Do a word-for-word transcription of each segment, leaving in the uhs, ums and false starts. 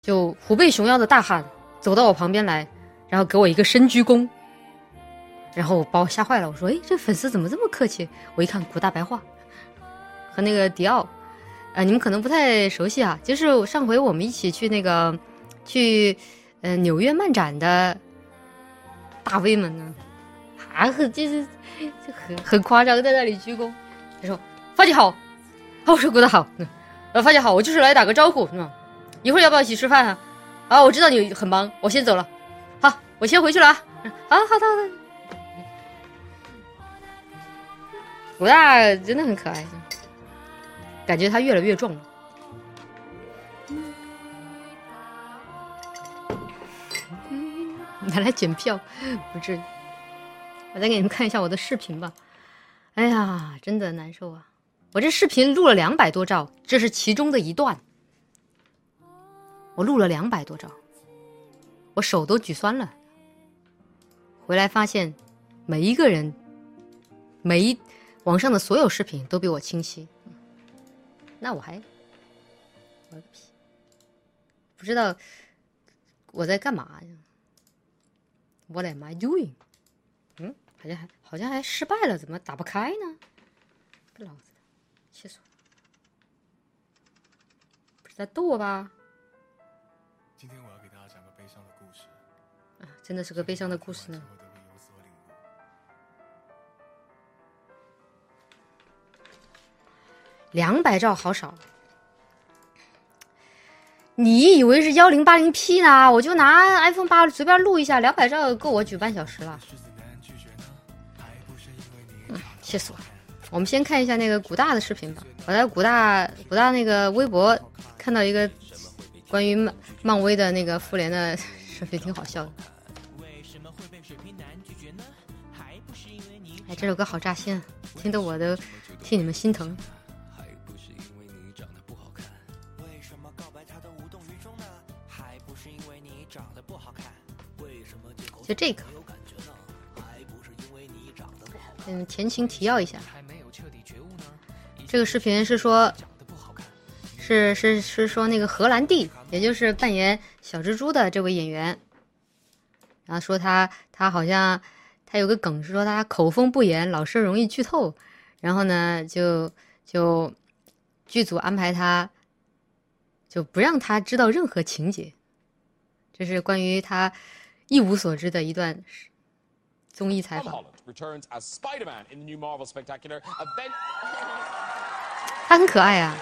就虎背熊腰的大汉走到我旁边来，然后给我一个深鞠躬，然后把我吓坏了。我说：“哎，这粉丝怎么这么客气？”我一看，古大白话和那个迪奥，呃，你们可能不太熟悉啊，就是上回我们一起去那个去呃纽约漫展的大 V 们呢，还很就是就很很夸张，在那里鞠躬。他说：“发姐好。”我说：“古大好。”呃，发姐好，我就是来打个招呼，是吗？一会儿要不要一起吃饭啊？啊，我知道你很忙，我先走了。好，我先回去了啊。好好的好的。古大真的很可爱，感觉他越来越壮了。拿来检票，不至于。我再给你们看一下我的视频吧。哎呀，真的难受啊！我这视频录了两百多兆，这是其中的一段。我录了两百多兆，我手都举酸了。回来发现，每一个人，每一网上的所有视频都比我清晰。那我还，我个屁！不知道我在干嘛呀 ？What am I doing？ 嗯，好像还好像还失败了，怎么打不开呢？个老子的，气死我！不是在逗我吧？ 今天我要给大家讲个悲伤的故事啊，真的是个悲伤的故事呢。两百兆好少，你以为是幺零八零 P 呢？我就拿 iPhone 八随便录一下，两百兆够我举半小时了。嗯，气死我了！我们先看一下那个古大的视频吧。我在古大古大那个微博看到一个关于漫漫威的那个复联的视频，挺好笑的。哎，这首歌好扎心，听得我都替你们心疼。就这个，嗯，前情提要一下，这个视频是说，是是是说那个荷兰弟，也就是扮演小蜘蛛的这位演员，然后说他他好像他有个梗是说他口风不严，老是容易剧透，然后呢就就剧组安排他，就不让他知道任何情节，这是关于他一无所知的一段综艺采访。他很可爱啊。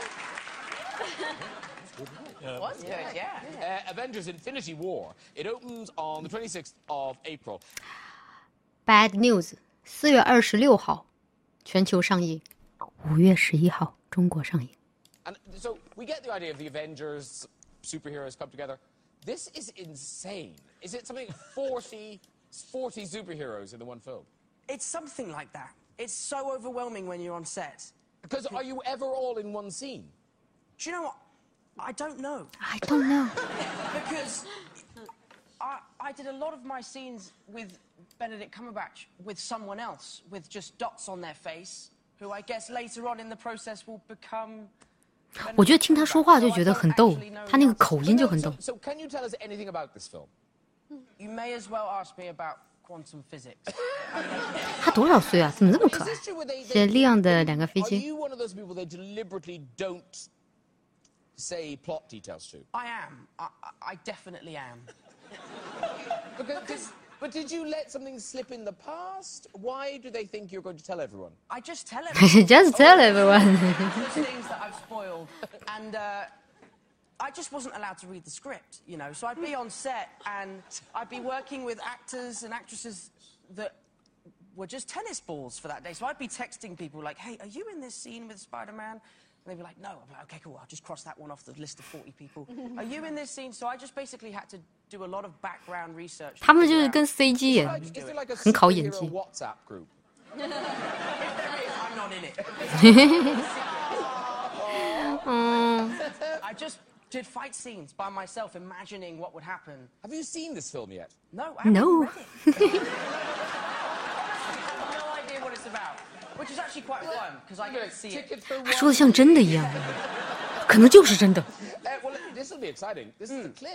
Was good, yeah. Uh, Avengers Infinity War. It opens on the twenty-sixth of April. Bad news， 四月二十六号全球上映，五月十一号中国上映。 And so we get the idea of the Avengers superheroes come together. This is insane. Is it something forty, forty superheroes in the one film? It's something like that. It's so overwhelming when you're on set. Because are you ever all in one scene? Do you know what? I don't know. I don't know. Because I, I did a lot of my scenes with Benedict Cumberbatch with someone else, with just dots on their face, who I guess later on in the process will become... 我觉得听他说话就觉得很逗，他那个口音就很逗。 So, so can you tell us anything about this film? You may as well ask me about quantum physics. 他多少岁啊？怎么那么可爱？是亮的两个飞 Are 机。 you one of those people they deliberately don't say plot details to? I am. I, I definitely am. Because, but did you let something slip in the past? Why do they think you're going to tell everyone? I just tell everyone. Just tell everyone. There's things that I've spoiled, and uh, I just wasn't allowed to read the script, you know. So I'd be on set, and I'd be working with actors and actresses that were just tennis balls for that day. So I'd be texting people like, "Hey, are you in this scene with Spider-Man?" And they'd be like, "No." I'm like, "Okay, cool. I'll just cross that one off the list of forty people." Are you in this scene? So I just basically had to do a lot of background research. 他们就是跟 C G 演， Is there like a 很考演技。 superhero WhatsApp group? I'm not in it. 嗯， I just did fight scenes by myself, imagining what would happen. Have you seen this film yet? No, I haven't No. read it. I have no idea what it's about, which is actually quite fun because I get to see it. Ticket for 他说的像真的一样，可能就是真的。 Uh, well, this will be exciting. This is the clip.